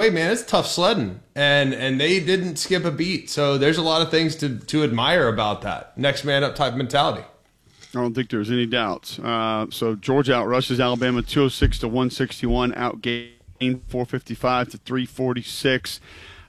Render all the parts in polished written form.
way, man, it's tough sledding, and they didn't skip a beat. So there's a lot of things to admire about that next man up type mentality. I don't think there's any doubts. So Georgia outrushes Alabama 206 to 161, outgained 455 to 346.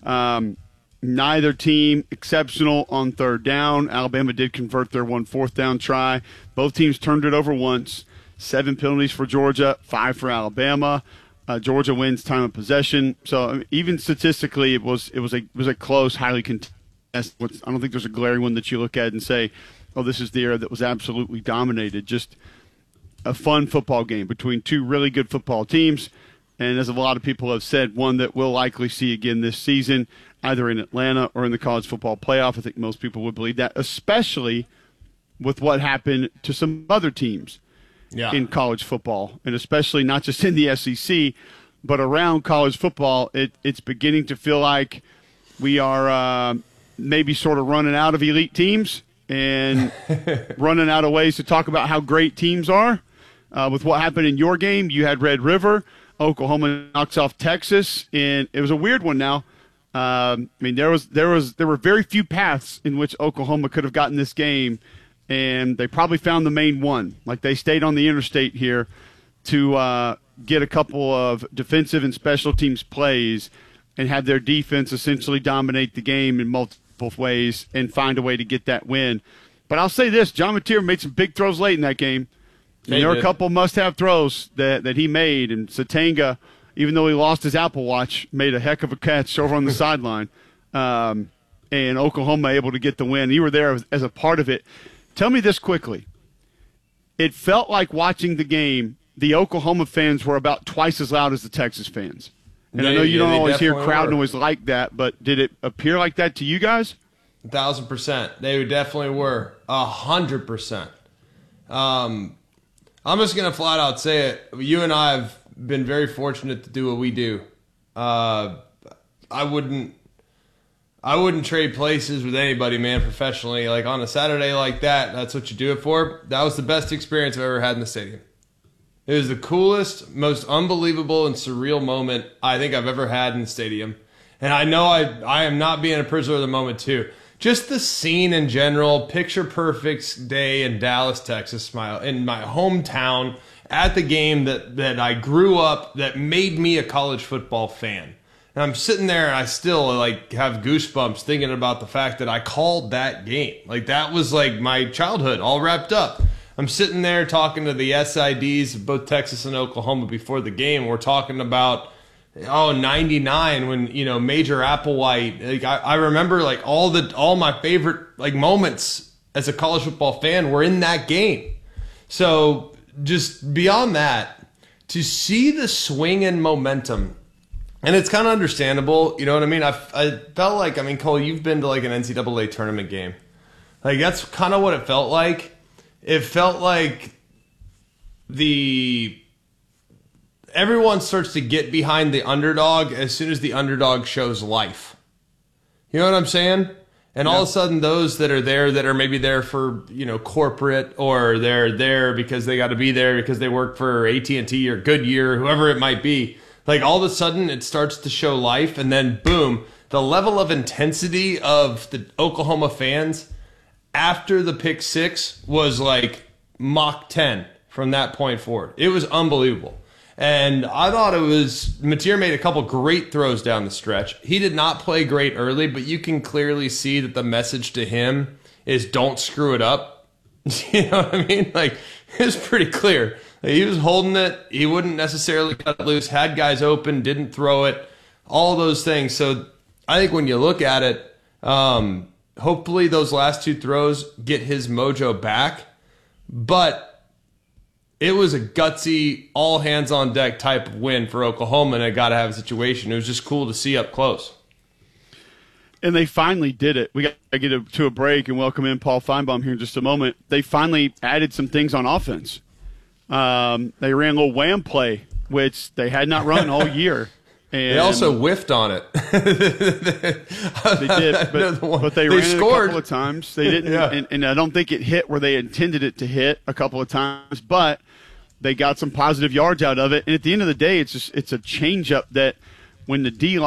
Neither team exceptional on third down. Alabama did convert their 1 fourth down try. Both teams turned it over once. 7 penalties for Georgia, 5 for Alabama. Georgia wins time of possession. So even statistically, it was a close, highly contested. I don't think there's a glaring one that you look at and say, "Oh, this is the era that was absolutely dominated." Just a fun football game between two really good football teams, and as a lot of people have said, one that we'll likely see again this season, either in Atlanta or in the college football playoff. I think most people would believe that, especially with what happened to some other teams in college football, and especially not just in the SEC, but around college football. It's beginning to feel like we are maybe sort of running out of elite teams and running out of ways to talk about how great teams are. With what happened in your game, you had Red River. Oklahoma knocks off Texas, and it was a weird one now. There were very few paths in which Oklahoma could have gotten this game, and they probably found the main one. Like, they stayed on the interstate here to get a couple of defensive and special teams plays and have their defense essentially dominate the game in multiple ways and find a way to get that win. But I'll say this, John Mateer made some big throws late in that game. And there were a couple must-have throws that he made, and Satanga, even though he lost his Apple Watch, made a heck of a catch over on the sideline. And Oklahoma able to get the win. You were there as a part of it. Tell me this quickly. It felt like watching the game, the Oklahoma fans were about twice as loud as the Texas fans. And I know you don't always hear crowd noise like that, but did it appear like that to you guys? 1,000%. They definitely were. 100%. I'm just going to flat out say it. You and I have been very fortunate to do what we do. I wouldn't trade places with anybody, man, professionally. Like, on a Saturday like that, that's what you do it for. That was the best experience I've ever had in the stadium. It was the coolest, most unbelievable and surreal moment I think I've ever had in the stadium. And I know I am not being a prisoner of the moment, too. Just the scene in general, picture-perfect day in Dallas, Texas, in my hometown, at the game that I grew up, that made me a college football fan. And I'm sitting there and I still have goosebumps thinking about the fact that I called that game. Like, that was like my childhood all wrapped up. I'm sitting there talking to the SIDs of both Texas and Oklahoma before the game. We're talking about 99 when, Major Applewhite. Like, I remember all my favorite moments as a college football fan were in that game. So just beyond that, to see the swing in momentum, and it's kind of understandable, you know what I mean? I felt like, Cole, you've been to an NCAA tournament game. Like, that's kind of what it felt like. It felt like everyone starts to get behind the underdog as soon as the underdog shows life. You know what I'm saying? And all of a sudden, those that are there, that are maybe there for, corporate, or they're there because they got to be there because they work for AT&T or Goodyear, whoever it might be. Like, all of a sudden, it starts to show life, and then, boom, the level of intensity of the Oklahoma fans after the pick six was like Mach 10 from that point forward. It was unbelievable. And I thought Mateer made a couple great throws down the stretch. He did not play great early, but you can clearly see that the message to him is don't screw it up. You know what I mean? Like, it was pretty clear. He was holding it. He wouldn't necessarily cut it loose, had guys open, didn't throw it, all those things. So I think when you look at it, hopefully those last two throws get his mojo back. But it was a gutsy, all-hands-on-deck type of win for Oklahoma in a gotta-have situation. It was just cool to see up close. And they finally did it. We got to get to a break and welcome in Paul Feinbaum here in just a moment. They finally added some things on offense. They ran a little wham play, which they had not run all year. And they also whiffed on it. They did, but they ran it a couple of times. They didn't, and I don't think it hit where they intended it to hit a couple of times, but they got some positive yards out of it. And at the end of the day, it's a changeup that when the D